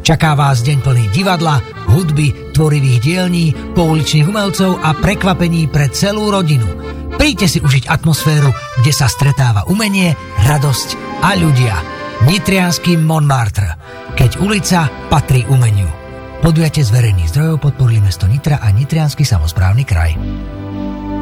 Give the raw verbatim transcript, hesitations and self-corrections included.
Čaká vás deň plný divadla, hudby, tvorivých dielní, pouličných umelcov a prekvapení pre celú rodinu. Príďte si užiť atmosféru, kde sa stretáva umenie, radosť a ľudia. Nitriansky Montmartre, keď ulica patrí umeniu. Podujatie z verejných zdrojov podporili mesto Nitra a Nitriansky samosprávny kraj.